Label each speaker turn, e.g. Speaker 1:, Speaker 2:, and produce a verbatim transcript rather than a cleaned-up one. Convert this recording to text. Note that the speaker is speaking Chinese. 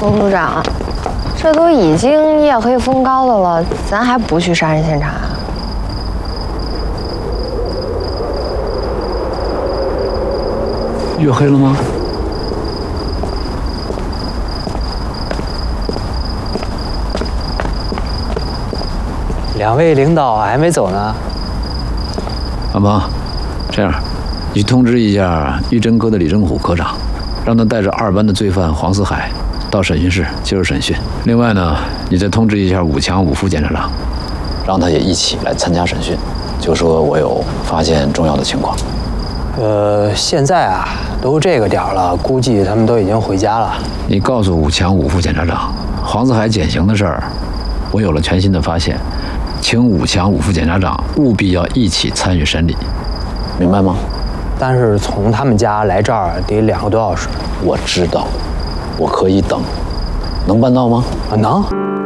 Speaker 1: 副组长，这都已经夜黑风高的了，咱还不去杀人现场啊？
Speaker 2: 月黑了吗？
Speaker 3: 两位领导还没走呢。
Speaker 2: 阿鹏，这样，你去通知一下玉珍科的李正虎科长，让他带着二班的罪犯黄四海到审讯室接受审讯。另外呢，你再通知一下武强武副检察长，让他也一起来参加审讯，就说我有发现重要的情况。
Speaker 3: 呃，现在啊，都这个点儿了，估计他们都已经回家了。
Speaker 2: 你告诉武强武副检察长，黄四海减刑的事儿，我有了全新的发现，请武强武副检察长务必要一起参与审理，明白吗？
Speaker 3: 但是从他们家来这儿得两个多小时。
Speaker 2: 我知道，我可以等，能办到吗？
Speaker 3: 啊，能。